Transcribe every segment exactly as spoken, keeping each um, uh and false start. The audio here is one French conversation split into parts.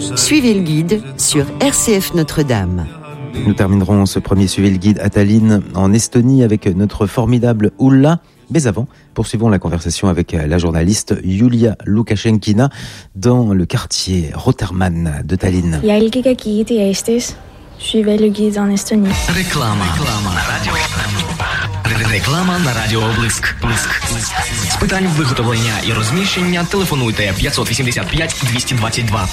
Suivez le guide sur R C F Notre-Dame. Nous terminerons ce premier Suivez le guide à Tallinn, en Estonie, avec notre formidable Ulla. Mais avant, poursuivons la conversation avec la journaliste Julia Lukaschenkina dans le quartier Rotermann de Tallinn. Jälgige giidi Eestis. Suivez le guide en Estonie. Реклама. Реклама на радіо. Реклама на радіо Блиск. Блиск. З питань виготовлення і розміщення телефонуйте п'ятсот вісімдесят п'ять двісті двадцять два.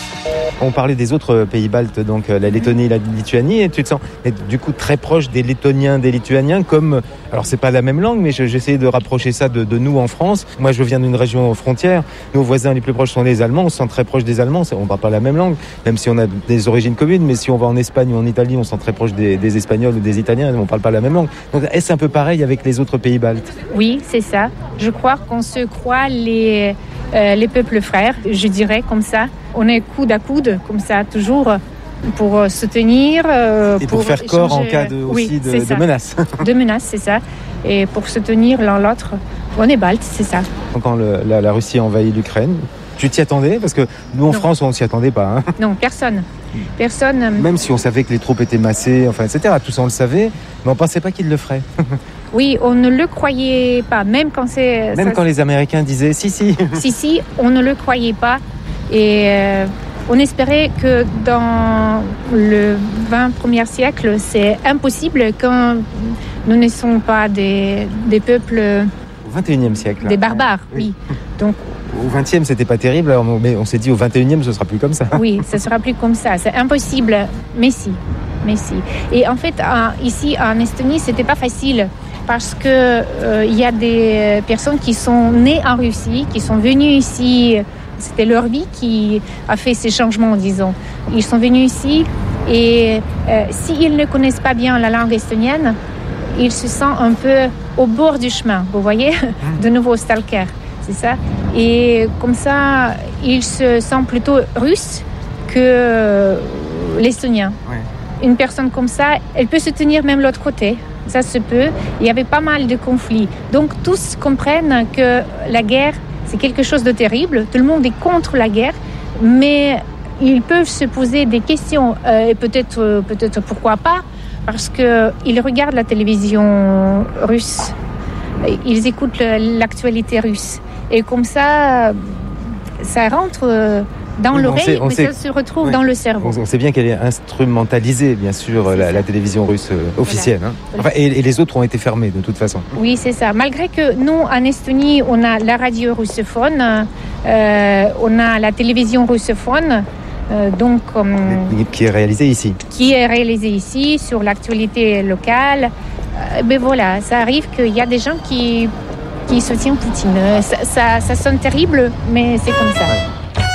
On parlait des autres pays baltes, donc la Lettonie et la Lituanie, et tu te sens être du coup très proche des Lettoniens, des Lituaniens, comme, alors c'est pas la même langue, mais j'essayais de rapprocher ça de, de nous en France. Moi je viens d'une région frontière, nos voisins les plus proches sont les Allemands, on se sent très proche des Allemands, on parle pas la même langue, même si on a des origines communes, mais si on va en Espagne ou en Italie, on se sent très proche des, des Espagnols ou des Italiens, on parle pas la même langue. Donc est-ce un peu pareil avec les autres pays baltes? Oui, c'est ça. Je crois qu'on se croit les... Euh, les peuples frères, je dirais comme ça. On est coude à coude, comme ça, toujours, pour euh, se tenir. Euh, et pour, pour faire échanger... corps en cas de, oui, aussi de, de menaces. De menaces, c'est ça. Et pour se tenir l'un l'autre. On est baltes, c'est ça. Quand le, la, la Russie a envahi l'Ukraine, tu t'y attendais? Parce que nous, en non. France, on ne s'y attendait pas. Hein. Non, personne. Personne. Euh... Même si on savait que les troupes étaient massées, enfin, et cetera. Tout ça, on le savait, mais on ne pensait pas qu'ils le feraient. Oui, on ne le croyait pas, même quand c'est... Même ça, quand les Américains disaient « si, si ». Si, si, on ne le croyait pas. Et euh, on espérait que dans le vingt premier siècle, c'est impossible quand nous ne sommes pas des, des peuples... Au vingt et unième siècle. Des barbares, oui. oui. Donc, au vingtième, c'était pas terrible, alors, mais on s'est dit au vingt et unième, ce sera plus comme ça. Oui, ce sera plus comme ça. C'est impossible, mais si. Mais si. Et en fait, en, ici, en Estonie, c'était pas facile. Parce qu'il euh, y a des personnes qui sont nées en Russie, qui sont venues ici, c'était leur vie qui a fait ces changements, disons. Ils sont venus ici et euh, s'ils ne connaissent pas bien la langue estonienne, ils se sentent un peu au bord du chemin, vous voyez, de nouveau stalker, c'est ça. Et comme ça, ils se sentent plutôt russes que euh, l'estonien. Ouais. Une personne comme ça, elle peut se tenir même l'autre côté. Ça se peut. Il y avait pas mal de conflits. Donc, tous comprennent que la guerre, c'est quelque chose de terrible. Tout le monde est contre la guerre. Mais ils peuvent se poser des questions. Euh, et peut-être, euh, peut-être pourquoi pas. Parce qu'ils regardent la télévision russe. Ils écoutent l'actualité russe. Et comme ça, ça rentre... Euh, dans oui, l'oreille, sait, mais sait, ça se retrouve oui. dans le cerveau. On sait bien qu'elle est instrumentalisée, bien sûr, la, la télévision russe euh, officielle. Voilà. Hein. Enfin, et, et les autres ont été fermés, de toute façon. Oui, c'est ça. Malgré que nous, en Estonie, on a la radio russophone, euh, on a la télévision russophone, euh, donc... Euh, qui est réalisée ici. Qui est réalisée ici, sur l'actualité locale. Euh, mais voilà, ça arrive qu'il y a des gens qui, qui soutiennent Poutine. Ça, ça, ça sonne terrible, mais c'est comme ça. Ouais.